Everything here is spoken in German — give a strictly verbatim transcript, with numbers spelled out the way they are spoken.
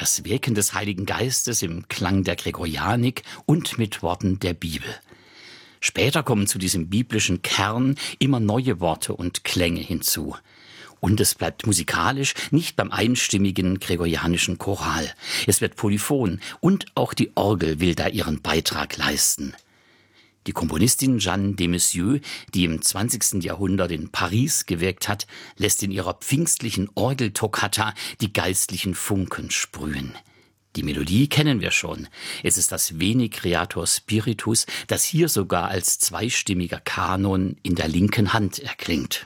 das Wirken des Heiligen Geistes im Klang der Gregorianik und mit Worten der Bibel. Später kommen zu diesem biblischen Kern immer neue Worte und Klänge hinzu. Und es bleibt musikalisch nicht beim einstimmigen gregorianischen Choral. Es wird polyphon und auch die Orgel will da ihren Beitrag leisten. Die Komponistin Jeanne de Messieux, die im zwanzigsten Jahrhundert in Paris gewirkt hat, lässt in ihrer pfingstlichen Orgeltoccata die geistlichen Funken sprühen. Die Melodie kennen wir schon. Es ist das Veni Creator Spiritus, das hier sogar als zweistimmiger Kanon in der linken Hand erklingt.